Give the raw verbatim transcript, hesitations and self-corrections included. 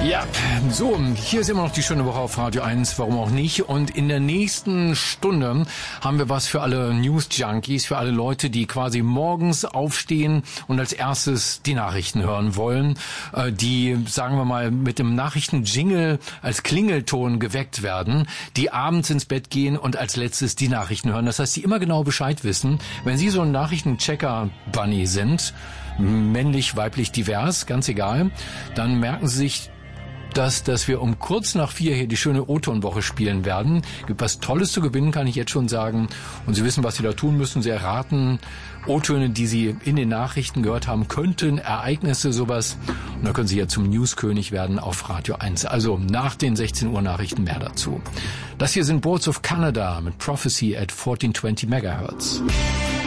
Ja, so, hier ist immer noch die schöne Woche auf Radio eins, warum auch nicht. Und in der nächsten Stunde haben wir was für alle News-Junkies, für alle Leute, die quasi morgens aufstehen und als erstes die Nachrichten hören wollen, die, sagen wir mal, mit dem Nachrichten-Jingle als Klingelton geweckt werden, die abends ins Bett gehen und als letztes die Nachrichten hören. Das heißt, die immer genau Bescheid wissen, wenn sie so ein Nachrichtenchecker-Bunny sind, männlich, weiblich, divers, ganz egal, dann merken sie sich, dass, dass wir um kurz nach vier hier die schöne O-Ton-Woche spielen werden. Gibt was Tolles zu gewinnen, kann ich jetzt schon sagen. Und Sie wissen, was Sie da tun müssen. Sie erraten O-Töne, die Sie in den Nachrichten gehört haben könnten, Ereignisse, sowas. Und da können Sie ja zum Newskönig werden auf Radio eins. Also nach den sechzehn Uhr Nachrichten mehr dazu. Das hier sind Boards of Canada mit Prophecy at fourteen twenty Megahertz.